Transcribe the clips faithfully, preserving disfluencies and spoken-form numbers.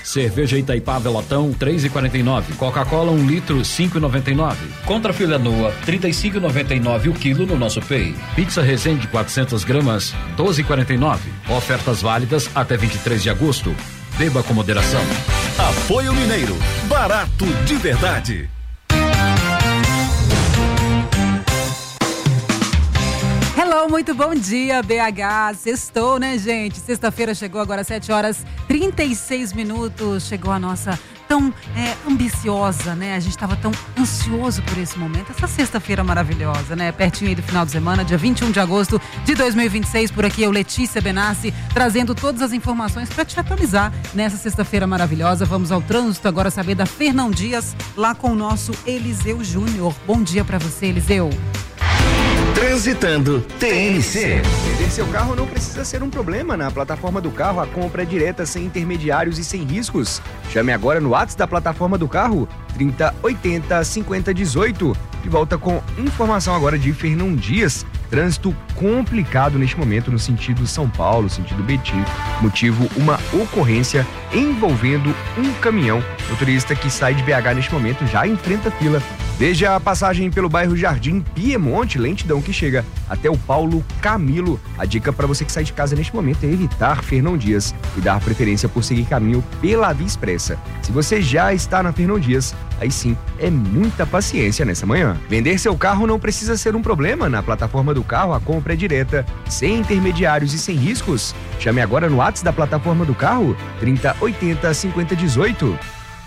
Cerveja Itaipava Lotão, três e quarenta e nove. Coca-Cola, um litro, cinco e noventa e nove. Contra filé nua, trinta e cinco e noventa e nove o quilo no nosso Pay. Pizza Resende, quatrocentas gramas, doze e quarenta e nove. Ofertas válidas até vinte e três de agosto. Beba com moderação. Apoio Mineiro, barato de verdade. Hello, muito bom dia, B H. Sextou, né, gente? Sexta-feira chegou agora às sete horas e trinta e seis minutos. Chegou a nossa tão é, ambiciosa, né? A gente estava tão ansioso por esse momento. Essa sexta-feira maravilhosa, né? Pertinho aí do final de semana, dia vinte e um de agosto de dois mil e vinte e seis. Por aqui eu, Letícia Benassi, trazendo todas as informações para te atualizar nessa sexta-feira maravilhosa. Vamos ao trânsito agora saber da Fernão Dias, lá com o nosso Eliseu Júnior. Bom dia para você, Eliseu. Transitando T N C. Vender seu carro não precisa ser um problema. Na plataforma do carro, a compra é direta, sem intermediários e sem riscos. Chame agora no WhatsApp da plataforma do carro, trinta, oitenta, cinquenta, dezoito. De volta com informação agora de Fernão Dias. Trânsito complicado neste momento no sentido São Paulo, sentido Betim. Motivo, uma ocorrência envolvendo um caminhão. Motorista que sai de B H neste momento já enfrenta fila. Veja a passagem pelo bairro Jardim Piemonte, lentidão que chega até o Paulo Camilo. A dica para você que sai de casa neste momento é evitar Fernão Dias e dar preferência por seguir caminho pela Via Expressa. Se você já está na Fernão Dias, aí sim é muita paciência nessa manhã. Vender seu carro não precisa ser um problema. Na plataforma do carro, a compra é direta, sem intermediários e sem riscos. Chame agora no WhatsApp da plataforma do carro, trinta, oitenta, cinquenta, dezoito.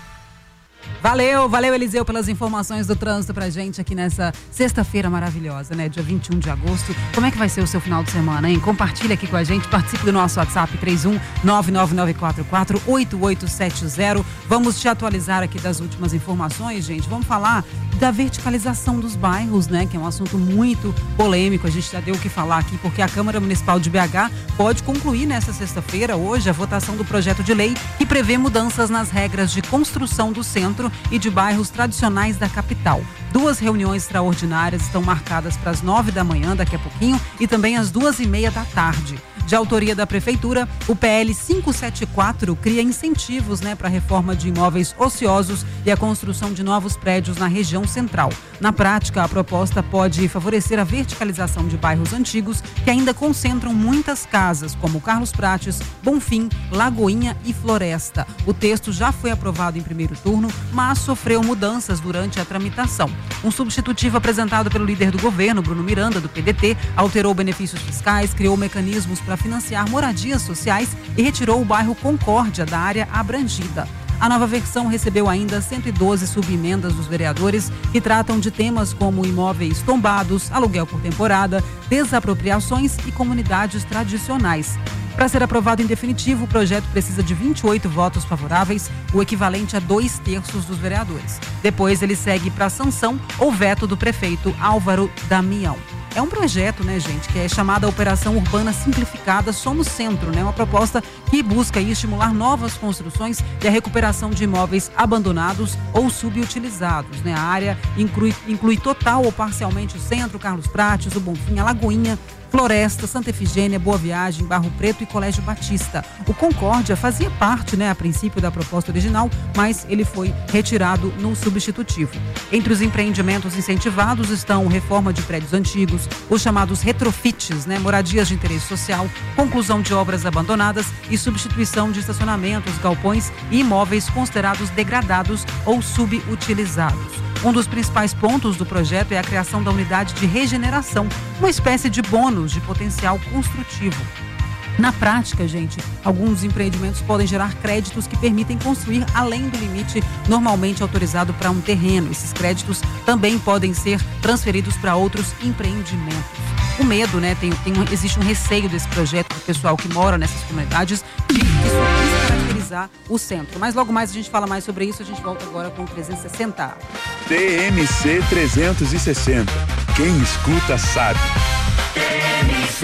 Valeu, valeu Eliseu pelas informações do trânsito pra gente aqui nessa sexta-feira maravilhosa, né? Dia vinte e um de agosto. Como é que vai ser o seu final de semana, hein? Compartilha aqui com a gente, participe do nosso WhatsApp três um nove nove nove quatro quatro oito oito sete zero. Vamos te atualizar aqui das últimas informações, gente. Vamos falar da verticalização dos bairros, né? Que é um assunto muito polêmico. A gente já deu o que falar aqui, porque a Câmara Municipal de B H pode concluir nessa sexta-feira, hoje, a votação do projeto de lei que prevê mudanças nas regras de construção do centro e de bairros tradicionais da capital. Duas reuniões extraordinárias estão marcadas para as nove da manhã, daqui a pouquinho, e também às duas e meia da tarde. De autoria da Prefeitura, o P L quinhentos e setenta e quatro cria incentivos, né, para a reforma de imóveis ociosos e a construção de novos prédios na região central. Na prática, a proposta pode favorecer a verticalização de bairros antigos que ainda concentram muitas casas, como Carlos Prates, Bonfim, Lagoinha e Floresta. O texto já foi aprovado em primeiro turno, mas sofreu mudanças durante a tramitação. Um substitutivo apresentado pelo líder do governo, Bruno Miranda, do P D T, alterou benefícios fiscais, criou mecanismos para financiar moradias sociais e retirou o bairro Concórdia da área abrangida. A nova versão recebeu ainda cento e doze subemendas dos vereadores que tratam de temas como imóveis tombados, aluguel por temporada, desapropriações e comunidades tradicionais. Para ser aprovado em definitivo, o projeto precisa de vinte e oito votos favoráveis, o equivalente a dois terços dos vereadores. Depois ele segue para sanção ou veto do prefeito Álvaro Damião. É um projeto, né, gente, que é chamada Operação Urbana Simplificada Somos Centro, né? Uma proposta que busca aí estimular novas construções e a recuperação de imóveis abandonados ou subutilizados, né? A área inclui, inclui total ou parcialmente o centro, Carlos Prates, o Bonfim, a Lagoinha, Floresta, Santa Efigênia, Boa Viagem, Barro Preto e Colégio Batista. O Concórdia fazia parte, né, a princípio da proposta original, mas ele foi retirado no substitutivo. Entre os empreendimentos incentivados estão reforma de prédios antigos, os chamados retrofits, né, moradias de interesse social, conclusão de obras abandonadas e substituição de estacionamentos, galpões e imóveis considerados degradados ou subutilizados. Um dos principais pontos do projeto é a criação da unidade de regeneração, uma espécie de bônus de potencial construtivo. Na prática, gente, alguns empreendimentos podem gerar créditos que permitem construir além do limite normalmente autorizado para um terreno. Esses créditos também podem ser transferidos para outros empreendimentos. O medo, né, tem, tem um, existe um receio desse projeto do pessoal que mora nessas comunidades de isso descaracterizar o centro. Mas logo mais a gente fala mais sobre isso, a gente volta agora com o trezentos e sessenta. T M C trezentos e sessenta. Quem escuta sabe. T M C.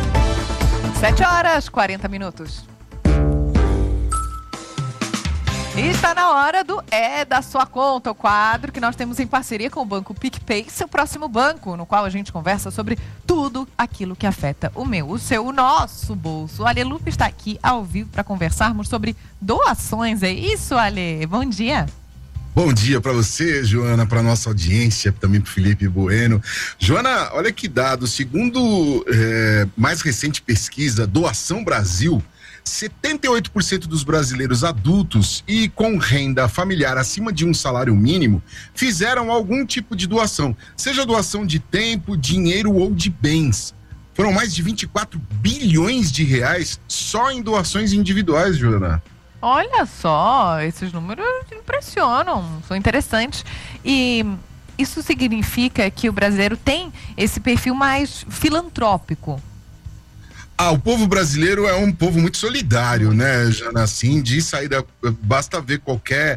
sete horas, quarenta minutos. E está na hora do É da Sua Conta, o quadro que nós temos em parceria com o Banco PicPay, seu próximo banco, no qual a gente conversa sobre tudo aquilo que afeta o meu, o seu, o nosso bolso. O Ale Lupe está aqui ao vivo para conversarmos sobre doações. É isso, Ale? Bom dia. Bom dia para você, Joana, para nossa audiência, também para Felipe Bueno. Joana, olha que dado, segundo é, mais recente pesquisa Doação Brasil, setenta e oito por cento dos brasileiros adultos e com renda familiar acima de um salário mínimo fizeram algum tipo de doação, seja doação de tempo, dinheiro ou de bens. Foram mais de vinte e quatro bilhões de reais só em doações individuais, Joana. Olha só, esses números impressionam, são interessantes. E isso significa que o brasileiro tem esse perfil mais filantrópico. Ah, o povo brasileiro é um povo muito solidário, né, Jana? Assim, de saída, basta ver qualquer,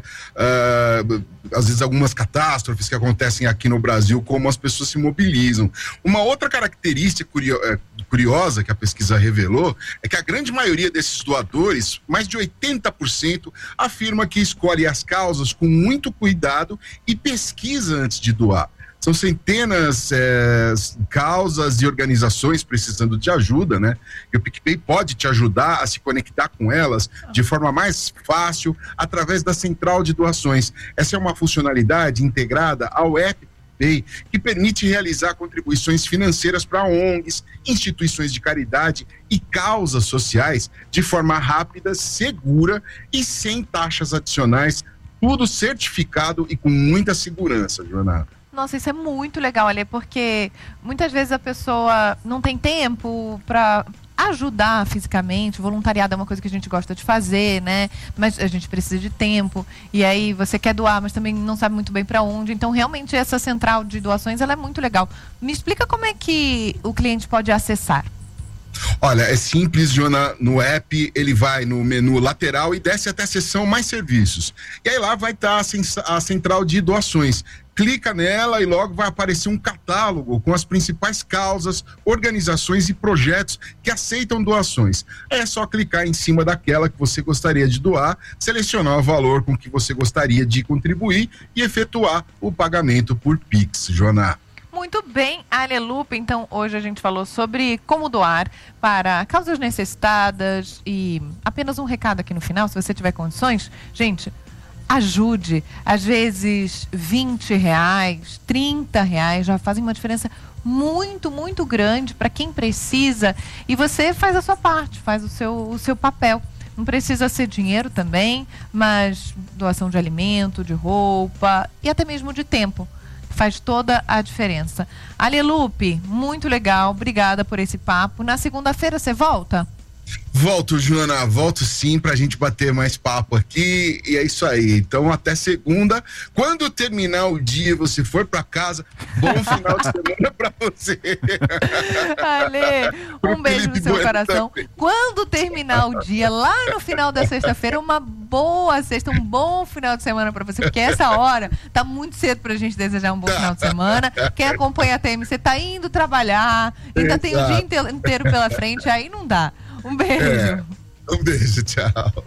uh, às vezes algumas catástrofes que acontecem aqui no Brasil, como as pessoas se mobilizam. Uma outra característica curio, uh, curiosa que a pesquisa revelou é que a grande maioria desses doadores, mais de oitenta por cento, afirma que escolhe as causas com muito cuidado e pesquisa antes de doar. São centenas é, causas e organizações precisando de ajuda, né? E o PicPay pode te ajudar a se conectar com elas de forma mais fácil através da central de doações. Essa é uma funcionalidade integrada ao app PicPay que permite realizar contribuições financeiras para O N Gs, instituições de caridade e causas sociais de forma rápida, segura e sem taxas adicionais, tudo certificado e com muita segurança, Joana. Nossa, isso é muito legal, Ale, porque muitas vezes a pessoa não tem tempo para ajudar fisicamente. Voluntariado é uma coisa que a gente gosta de fazer, né? Mas a gente precisa de tempo. E aí você quer doar, mas também não sabe muito bem para onde. Então, realmente, essa central de doações, ela é muito legal. Me explica como é que o cliente pode acessar. Olha, é simples, Joana, no app ele vai no menu lateral e desce até a seção mais serviços. E aí lá vai estar a central de doações. Clica nela e logo vai aparecer um catálogo com as principais causas, organizações e projetos que aceitam doações. É só clicar em cima daquela que você gostaria de doar, selecionar o valor com que você gostaria de contribuir e efetuar o pagamento por Pix, Joana. Muito bem, Ale Lupe. Então, hoje a gente falou sobre como doar para causas necessitadas e apenas um recado aqui no final, se você tiver condições, gente, ajude. Às vezes vinte reais, trinta reais já fazem uma diferença muito, muito grande para quem precisa e você faz a sua parte, faz o seu, o seu papel. Não precisa ser dinheiro também, mas doação de alimento, de roupa e até mesmo de tempo. Faz toda a diferença. Ale Lupe, muito legal, obrigada por esse papo. Na segunda-feira você volta? Volto, Joana, volto sim pra gente bater mais papo aqui e é isso aí. Então até segunda, quando terminar o dia você for pra casa, bom final de semana pra você. Ale, um beijo no seu coração. Quando terminar o dia, lá no final da sexta-feira, uma boa sexta, um bom final de semana pra você, porque essa hora tá muito cedo pra gente desejar um bom final de semana. Quem acompanha a T M C tá indo trabalhar, ainda tem o dia inteiro pela frente, aí não dá. Um beijo. É, um beijo, tchau.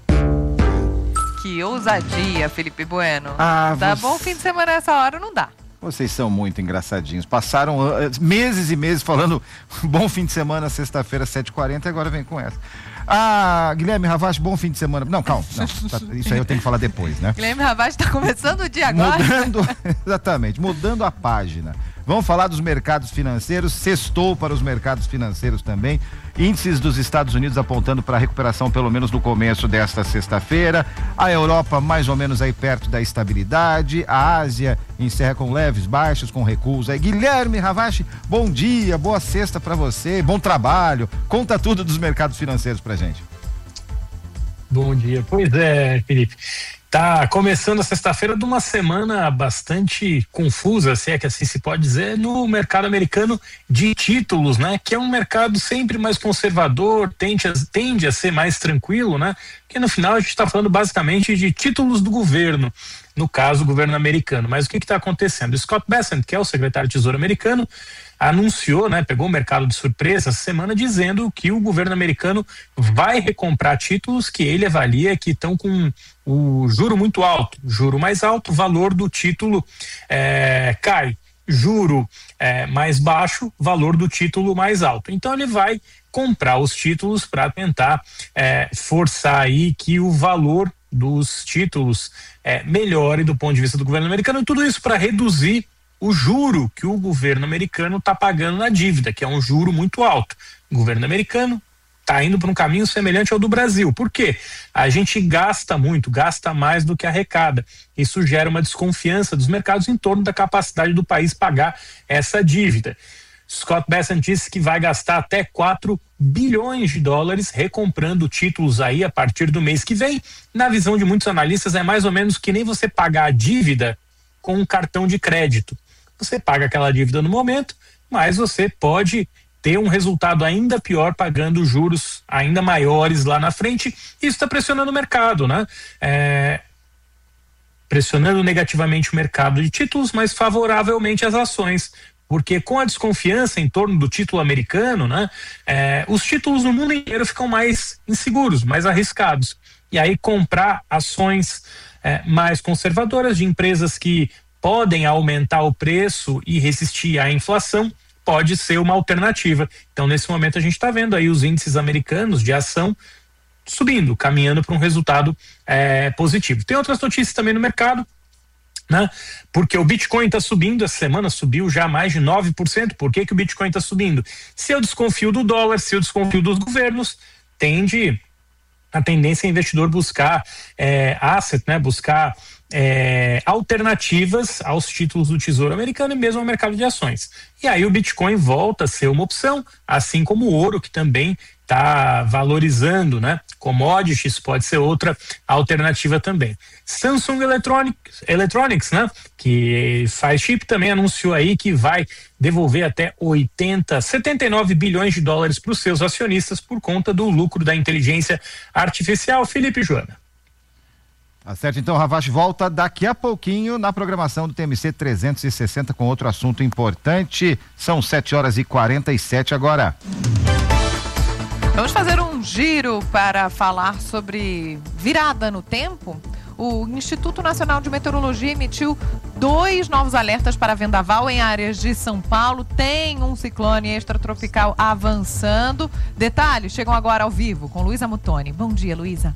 Que ousadia, Felipe Bueno. Ah, dá você... bom fim de semana nessa hora, não dá. Vocês são muito engraçadinhos. Passaram uh, meses e meses falando bom fim de semana, sexta-feira, sete e quarenta, e agora vem com essa. Ah, Guilherme Ravache, bom fim de semana. Não, calma. Não, tá, isso aí eu tenho que falar depois, né? Guilherme Ravache tá começando o dia agora. Mudando, exatamente, mudando a página. Vamos falar dos mercados financeiros, sextou para os mercados financeiros também. Índices dos Estados Unidos apontando para a recuperação pelo menos no começo desta sexta-feira. A Europa mais ou menos aí perto da estabilidade. A Ásia encerra com leves baixos, com recuos. Aí, Guilherme Ravache, bom dia, boa sexta para você, bom trabalho. Conta tudo dos mercados financeiros pra gente. Bom dia. Pois é, Felipe. Tá começando a sexta-feira de uma semana bastante confusa, se é que assim se pode dizer, no mercado americano de títulos, né? Que é um mercado sempre mais conservador, tende a, tende a ser mais tranquilo, né? Porque no final a gente está falando basicamente de títulos do governo. no caso o governo americano. Mas o que está acontecendo? Scott Bessent, que é o secretário de Tesouro americano, anunciou, né, pegou o mercado de surpresa essa semana dizendo que o governo americano vai recomprar títulos que ele avalia que estão com o juro muito alto, juro mais alto, o valor do título é, cai, juro é, mais baixo, valor do título mais alto. Então ele vai comprar os títulos para tentar é, forçar aí que o valor dos títulos é, melhore do ponto de vista do governo americano, e tudo isso para reduzir o juro que o governo americano está pagando na dívida, que é um juro muito alto. O governo americano está indo para um caminho semelhante ao do Brasil. Por quê? A gente gasta muito, gasta mais do que arrecada. Isso gera uma desconfiança dos mercados em torno da capacidade do país pagar essa dívida. Scott Bessent disse que vai gastar até quatro bilhões de dólares recomprando títulos aí a partir do mês que vem. Na visão de muitos analistas, é mais ou menos que nem você pagar a dívida com um cartão de crédito. Você paga aquela dívida no momento, mas você pode ter um resultado ainda pior pagando juros ainda maiores lá na frente. Isso está pressionando o mercado, né? É, pressionando negativamente o mercado de títulos, mas favoravelmente as ações. Porque com a desconfiança em torno do título americano, né, é, os títulos no mundo inteiro ficam mais inseguros, mais arriscados. E aí comprar ações é, mais conservadoras de empresas que podem aumentar o preço e resistir à inflação pode ser uma alternativa. Então, nesse momento, a gente está vendo aí os índices americanos de ação subindo, caminhando para um resultado é, positivo. Tem outras notícias também no mercado, né? Porque o Bitcoin está subindo, essa semana subiu já mais de nove por cento. Por que que o Bitcoin está subindo? Se eu desconfio do dólar, se eu desconfio dos governos, tende a tendência é investidor buscar é, asset, né? Buscar é, alternativas aos títulos do Tesouro Americano e mesmo ao mercado de ações. E aí o Bitcoin volta a ser uma opção, assim como o ouro, que também está valorizando, né? Commodities pode ser outra alternativa também. Samsung Electronics, Electronics, né? Que faz chip, também anunciou aí que vai devolver até oitenta, setenta e nove bilhões de dólares para os seus acionistas por conta do lucro da inteligência artificial. Felipe e Joana. Tá certo, então o Ravache volta daqui a pouquinho na programação do T M C trezentos e sessenta com outro assunto importante. São sete horas e quarenta e sete agora. Vamos fazer um giro para falar sobre virada no tempo. O Instituto Nacional de Meteorologia emitiu dois novos alertas para vendaval em áreas de São Paulo. Tem um ciclone extratropical avançando. Detalhes chegam agora ao vivo com Luísa Mutoni. Bom dia, Luísa.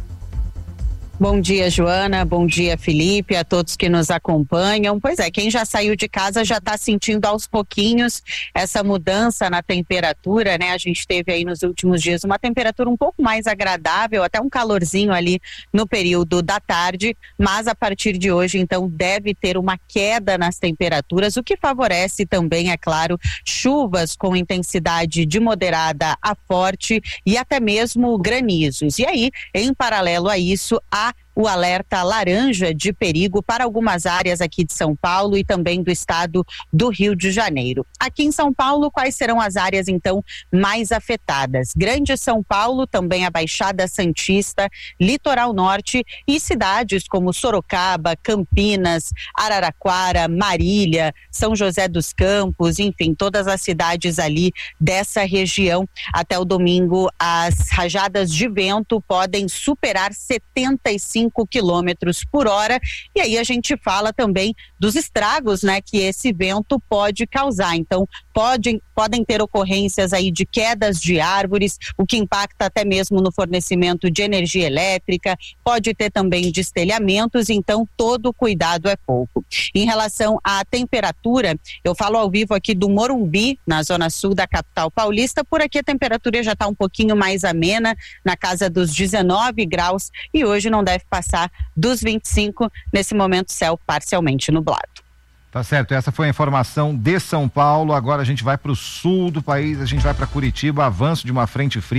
Bom dia, Joana. Bom dia, Felipe, a todos que nos acompanham. Pois é, quem já saiu de casa já está sentindo aos pouquinhos essa mudança na temperatura, né? A gente teve aí nos últimos dias uma temperatura um pouco mais agradável, até um calorzinho ali no período da tarde, mas a partir de hoje, então, deve ter uma queda nas temperaturas, o que favorece também, é claro, chuvas com intensidade de moderada a forte e até mesmo granizos. E aí, em paralelo a isso, a o alerta laranja de perigo para algumas áreas aqui de São Paulo e também do estado do Rio de Janeiro. Aqui em São Paulo, quais serão as áreas então mais afetadas? Grande São Paulo, também a Baixada Santista, Litoral Norte e cidades como Sorocaba, Campinas, Araraquara, Marília, São José dos Campos, enfim, todas as cidades ali dessa região. Até o domingo, as rajadas de vento podem superar setenta e cinco quilômetros por hora, e aí a gente fala também dos estragos, né, que esse vento pode causar. Então, podem, podem ter ocorrências aí de quedas de árvores, o que impacta até mesmo no fornecimento de energia elétrica, pode ter também destelhamentos, então todo cuidado é pouco. Em relação à temperatura, eu falo ao vivo aqui do Morumbi, na zona sul da capital paulista. Por aqui a temperatura já está um pouquinho mais amena, na casa dos dezenove graus, e hoje não deve passar dos vinte e cinco, nesse momento céu parcialmente nublado. Tá certo, essa foi a informação de São Paulo. Agora a gente vai para o sul do país, a gente vai para Curitiba, avanço de uma frente fria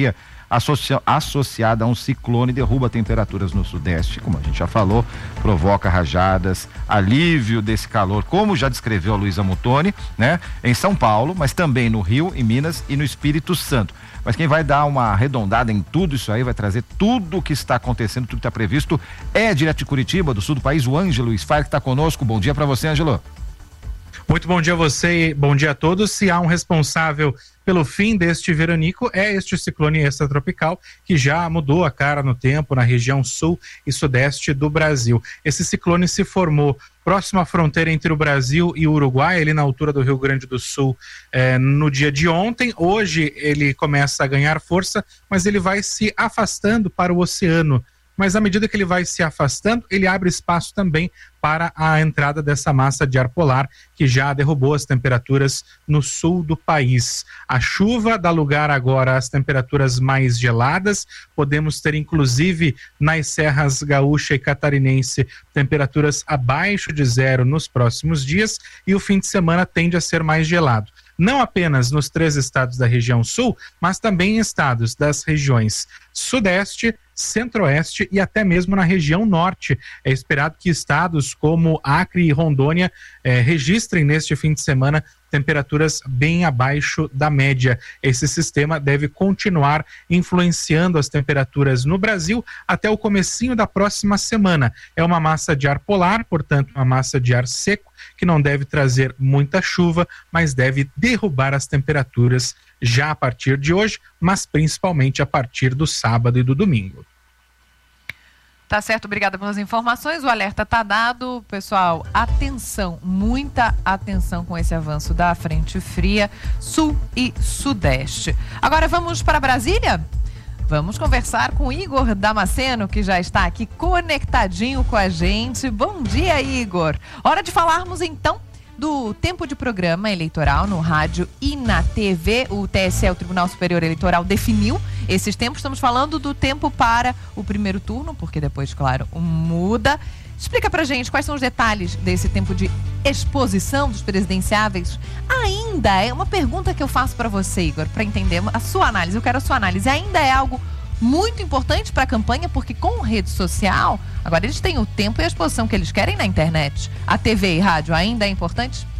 associa, associada a um ciclone, derruba temperaturas no sudeste, como a gente já falou, provoca rajadas, alívio desse calor, como já descreveu a Luísa Muttoni, né? Em São Paulo, mas também no Rio, em Minas e no Espírito Santo. Mas quem vai dar uma arredondada em tudo isso aí, vai trazer tudo o que está acontecendo, tudo que está previsto, é direto de Curitiba, do sul do país, o Ângelo Sfar, que está conosco. Bom dia para você, Ângelo. Muito bom dia a você, bom dia a todos. Se há um responsável pelo fim deste veranico, é este ciclone extratropical que já mudou a cara no tempo na região sul e sudeste do Brasil. Esse ciclone se formou próximo à fronteira entre o Brasil e o Uruguai, ali na altura do Rio Grande do Sul, eh, no dia de ontem. Hoje ele começa a ganhar força, mas ele vai se afastando para o oceano. Mas à medida que ele vai se afastando, ele abre espaço também para a entrada dessa massa de ar polar que já derrubou as temperaturas no sul do país. A chuva dá lugar agora às temperaturas mais geladas. Podemos ter inclusive nas serras gaúcha e catarinense temperaturas abaixo de zero nos próximos dias, e o fim de semana tende a ser mais gelado. Não apenas nos três estados da região sul, mas também em estados das regiões sudeste, centro-oeste e até mesmo na região norte. É esperado que estados como Acre e Rondônia eh, registrem neste fim de semana temperaturas bem abaixo da média. Esse sistema deve continuar influenciando as temperaturas no Brasil até o comecinho da próxima semana. É uma massa de ar polar, portanto uma massa de ar seco, que não deve trazer muita chuva, mas deve derrubar as temperaturas já a partir de hoje, mas principalmente a partir do sábado e do domingo. Tá certo, obrigada pelas informações. O alerta tá dado. Pessoal, atenção, muita atenção com esse avanço da frente fria sul e sudeste. Agora vamos para Brasília? Vamos conversar com Igor Damasceno, que já está aqui conectadinho com a gente. Bom dia, Igor. Hora de falarmos então do tempo de programa eleitoral no rádio e na T V. O T S E, o Tribunal Superior Eleitoral, definiu esses tempos. Estamos falando do tempo para o primeiro turno, porque depois, claro, muda. Explica pra gente quais são os detalhes desse tempo de exposição dos presidenciáveis. Ainda é uma pergunta que eu faço para você, Igor, para entender a sua análise. Eu quero a sua análise. Ainda é algo muito importante para a campanha, porque com rede social, agora eles têm o tempo e a exposição que eles querem na internet. A T V e rádio ainda é importante?